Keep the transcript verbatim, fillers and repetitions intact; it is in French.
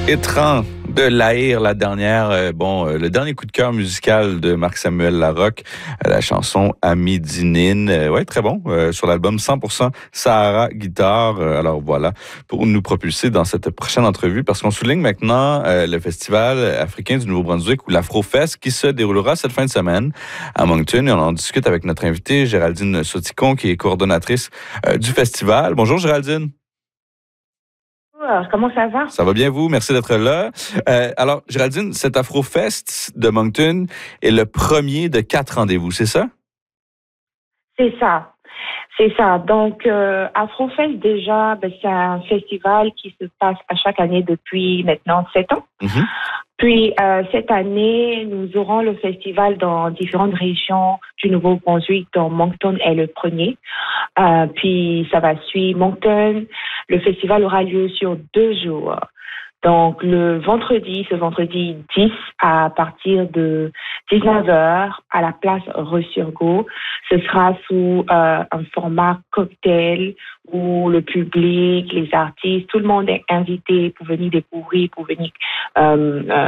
Étrange de l'Aïr, la dernière, euh, bon, euh, le dernier coup de cœur musical de Marc-Samuel Larocque, euh, la chanson Ami Dinine. Euh, ouais, très bon, euh, sur l'album cent pour cent Sahara Guitare. Euh, alors voilà, pour nous propulser dans cette prochaine entrevue, parce qu'on souligne maintenant euh, le Festival africain du Nouveau-Brunswick ou l'Afrofest qui se déroulera cette fin de semaine à Moncton. Et on en discute avec notre invitée Géraldine Sauticon, qui est coordonnatrice euh, du festival. Bonjour Géraldine. Comment ça va? Ça va bien, vous? Merci d'être là. Euh, alors, Géraldine, cet Afrofest de Moncton est le premier de quatre rendez-vous, c'est ça? C'est ça. C'est ça. Donc, euh, Afrofest, déjà, ben, c'est un festival qui se passe à chaque année depuis maintenant sept ans. Mm-hmm. Puis, euh, cette année, nous aurons le festival dans différentes régions du Nouveau-Brunswick, dont Moncton est le premier. Euh, puis, ça va suivre Moncton. Le festival aura lieu sur deux jours. Donc, le vendredi, ce vendredi dix, à partir de dix-neuf heures, à la place Resurgo, ce sera sous euh, un format cocktail où le public, les artistes, tout le monde est invité pour venir découvrir, pour venir euh, euh,